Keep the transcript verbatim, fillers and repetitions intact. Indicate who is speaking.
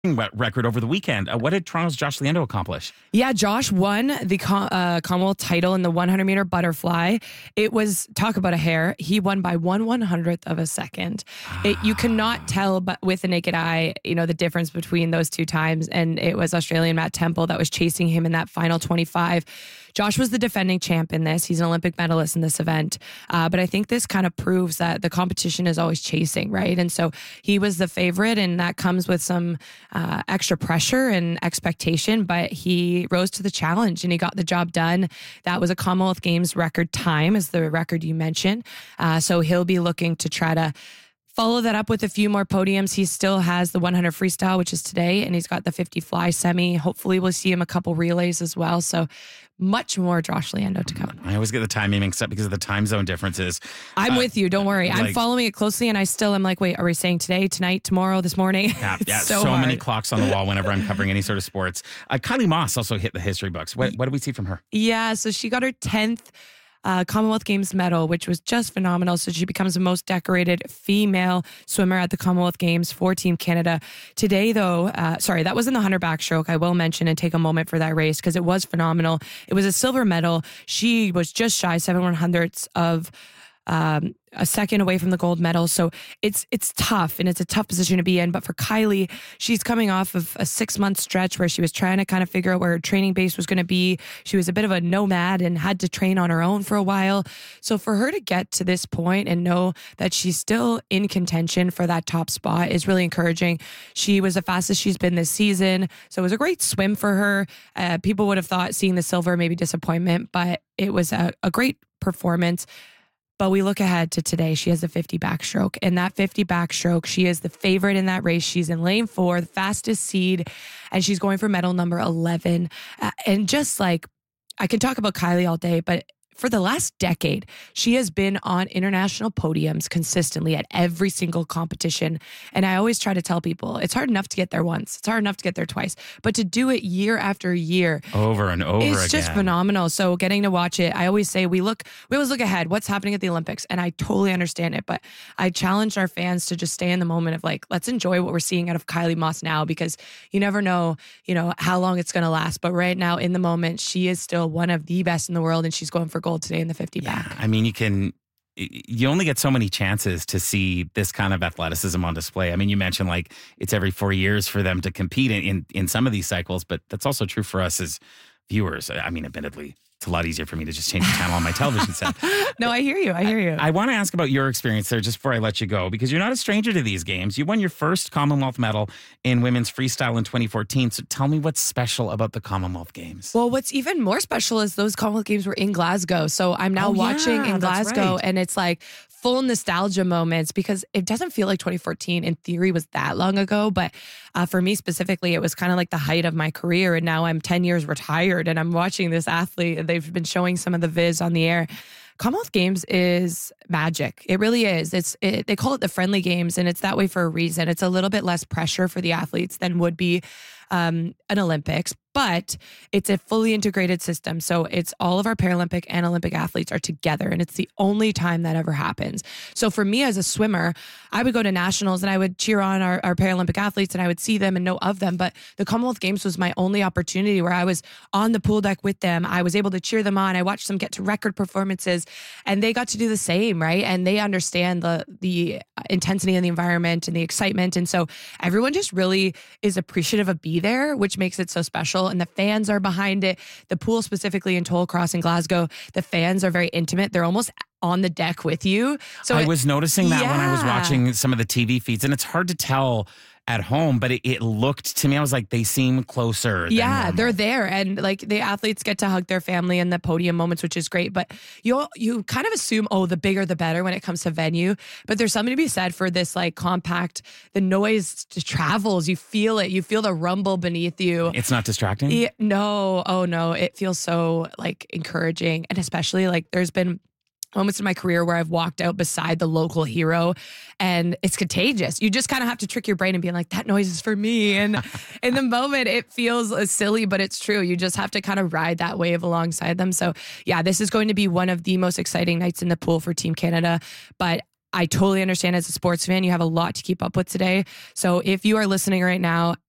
Speaker 1: record over the weekend. Uh, what did Toronto's Josh Leando accomplish?
Speaker 2: Yeah, Josh won the Com- uh, Commonwealth title in the one hundred meter butterfly. It was, talk about a hair, he won by one one hundredth of a second. It, you cannot tell but with the naked eye, you know, the difference between those two times. And it was Australian Matt Temple that was chasing him in that final twenty-five. Josh was the defending champ in this. He's an Olympic medalist in this event. Uh, but I think this kind of proves that the competition is always chasing, right? And so he was the favorite, and that comes with some uh, extra pressure and expectation, but he rose to the challenge and he got the job done. That was a Commonwealth Games record time, is the record you mentioned. Uh, so he'll be looking to try to follow that up with a few more podiums. He still has the one hundred freestyle, which is today, and he's got the fifty fly semi. Hopefully we'll see him a couple relays as well. So much more Josh Leando to come.
Speaker 1: I always get the timing mixed up because of the time zone differences.
Speaker 2: I'm
Speaker 1: uh,
Speaker 2: with you. Don't worry.
Speaker 1: like,
Speaker 2: I'm following it closely, and I still am like, wait, are we saying today, tonight, tomorrow, this morning?
Speaker 1: Yeah, yeah
Speaker 2: so,
Speaker 1: so
Speaker 2: hard.
Speaker 1: many clocks on the wall whenever I'm covering any sort of sports. Uh, Kylie Moss also hit the history books. What, what did we see from her?
Speaker 2: Yeah, so she got her tenth Uh, Commonwealth Games medal, which was just phenomenal. So she becomes the most decorated female swimmer at the Commonwealth Games for Team Canada. Today, though, uh, sorry, that was in the one hundred backstroke. I will mention and take a moment for that race because it was phenomenal. It was a silver medal. She was just shy, seven one hundredths of um, a second away from the gold medal. So it's it's tough, and it's a tough position to be in. But for Kylie, she's coming off of a six-month stretch where she was trying to kind of figure out where her training base was going to be. She was a bit of a nomad and had to train on her own for a while. So for her to get to this point and know that she's still in contention for that top spot is really encouraging. She was the fastest she's been this season. So it was a great swim for her. Uh, people would have thought seeing the silver maybe disappointment, but it was a, a great performance. But we look ahead to today. She has a fifty backstroke, and that fifty backstroke, she is the favorite in that race. She's in lane four, the fastest seed, and she's going for medal number eleven. Uh, and just like, I can talk about Kylie all day, but for the last decade, she has been on international podiums consistently at every single competition. And I always try to tell people, it's hard enough to get there once. It's hard enough to get there twice. But to do it year after year.
Speaker 1: Over and over
Speaker 2: It's
Speaker 1: again.
Speaker 2: just phenomenal. So getting to watch it, I always say we look, we always look ahead. What's happening at the Olympics? And I totally understand it. But I challenge our fans to just stay in the moment of like, let's enjoy what we're seeing out of Kylie Moss now, because you never know, you know, how long it's going to last. But right now in the moment, she is still one of the best in the world, and she's going for gold today in the fifty
Speaker 1: yeah,
Speaker 2: back.
Speaker 1: I mean, you can, you only get so many chances to see this kind of athleticism on display. I mean, you mentioned like it's every four years for them to compete in, in, in some of these cycles, but that's also true for us as viewers. I mean, admittedly, it's a lot easier for me to just change the channel on my television set.
Speaker 2: No, I hear you. I hear you.
Speaker 1: I, I want to ask about your experience there just before I let you go, because you're not a stranger to these games. You won your first Commonwealth medal in women's freestyle in twenty fourteen. So tell me what's special about the Commonwealth Games.
Speaker 2: Well, what's even more special is those Commonwealth Games were in Glasgow. So I'm now
Speaker 1: Oh,
Speaker 2: watching
Speaker 1: yeah,
Speaker 2: in
Speaker 1: that's
Speaker 2: Glasgow,
Speaker 1: right.
Speaker 2: and it's like full nostalgia moments, because it doesn't feel like twenty fourteen in theory was that long ago. But uh, for me specifically, it was kind of like the height of my career. And now I'm ten years retired, and I'm watching this athlete. They've been showing some of the viz on the air. Commonwealth Games is magic. It really is. It's it, they call it the friendly games, and it's that way for a reason. It's a little bit less pressure for the athletes than would be um, an Olympics, but it's a fully integrated system. So it's all of our Paralympic and Olympic athletes are together, and it's the only time that ever happens. So for me as a swimmer, I would go to nationals and I would cheer on our, our Paralympic athletes, and I would see them and know of them. But the Commonwealth Games was my only opportunity where I was on the pool deck with them. I was able to cheer them on. I watched them get to record performances, and they got to do the same, right? And they understand the the intensity of the environment and the excitement. And so everyone just really is appreciative of being there, which makes it so special. And the fans are behind it. The pool specifically in Tollcross in Glasgow, the fans are very intimate. They're almost on the deck with you. So
Speaker 1: I
Speaker 2: it,
Speaker 1: was noticing that
Speaker 2: yeah.
Speaker 1: when I was watching some of the T V feeds, and it's hard to tell at home, but it, it looked to me, I was like, they seem closer. Than
Speaker 2: Yeah,
Speaker 1: normal.
Speaker 2: they're there, and like the athletes get to hug their family in the podium moments, which is great. But you you kind of assume, oh, the bigger the better when it comes to venue. But there's something to be said for this like compact. The noise travels. You feel it. You feel the rumble beneath you.
Speaker 1: It's not distracting?
Speaker 2: Yeah, no, oh no, it feels so like encouraging, and especially like there's been moments in my career where I've walked out beside the local hero, and it's contagious. You just kind of have to trick your brain and be like, that noise is for me. And in the moment, it feels uh, silly, but it's true. You just have to kind of ride that wave alongside them. So yeah, this is going to be one of the most exciting nights in the pool for Team Canada. But I totally understand as a sports fan, you have a lot to keep up with today. So if you are listening right now